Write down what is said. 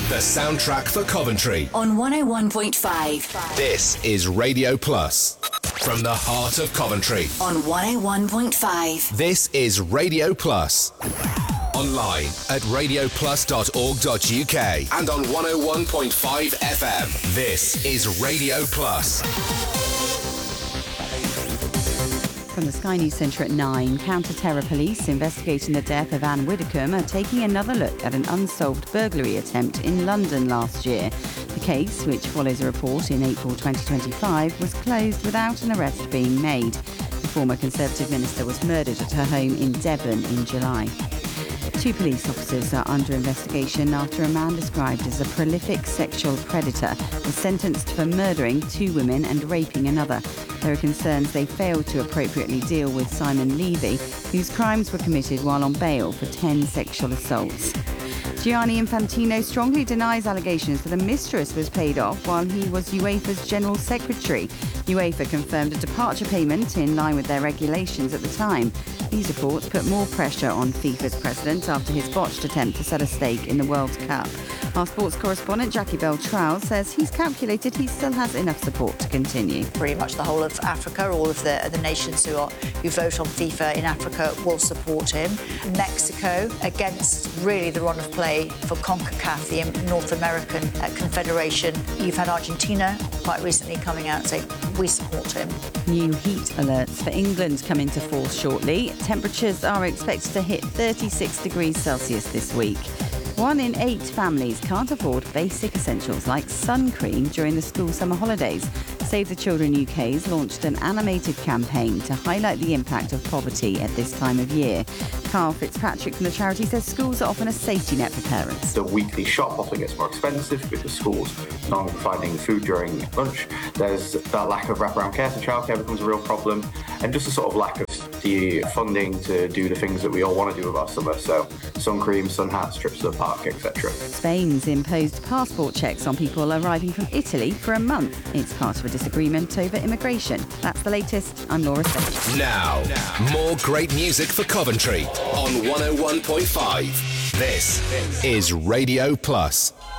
The soundtrack for Coventry. On 101.5. This is Radio Plus. From the heart of Coventry. On 101.5. This is Radio Plus. Online at radioplus.org.uk and on 101.5 FM. This is Radio Plus. From the Sky News Centre at 9, counter-terror police investigating the death of Anne Widdecombe are taking another look at an unsolved burglary attempt in London last year. The case, which follows a report in April 2025, was closed without an arrest being made. The former Conservative minister was murdered at her home in Devon in July. 2 police officers are under investigation after a man described as a prolific sexual predator was sentenced for murdering 2 women and raping another. There are concerns they failed to appropriately deal with Simon Levy, whose crimes were committed while on bail for 10 sexual assaults. Gianni Infantino strongly denies allegations that a mistress was paid off while he was UEFA's General Secretary. UEFA confirmed a departure payment in line with their regulations at the time. These reports put more pressure on FIFA's president after his botched attempt to sell a stake in the World Cup. Our sports correspondent Jackie Bell-Trowell says he's calculated he still has enough support to continue. Pretty much the whole of Africa, all of the nations who vote on FIFA in Africa will support him. Mexico, against really the run of play for CONCACAF, the North American Confederation. You've had Argentina quite recently coming out saying we support him. New heat alerts for England come into force shortly. Temperatures are expected to hit 36 degrees Celsius this week. 1 in 8 families can't afford basic essentials like sun cream during the school summer holidays. Save the Children UK has launched an animated campaign to highlight the impact of poverty at this time of year. Carl Fitzpatrick from the charity says schools are often a safety net for parents. The weekly shop often gets more expensive because schools no longer providing food during lunch. There's that lack of wraparound care, so childcare becomes a real problem, and just a sort of lack of the funding to do the things that we all want to do with our summer. So sun cream, sun hats, trips to the park, etc. Spain's imposed passport checks on people arriving from Italy for a month. It's part of a disagreement over immigration. That's the latest. I'm Laura Sage. Now, more great music for Coventry on 101.5. This is Radio Plus.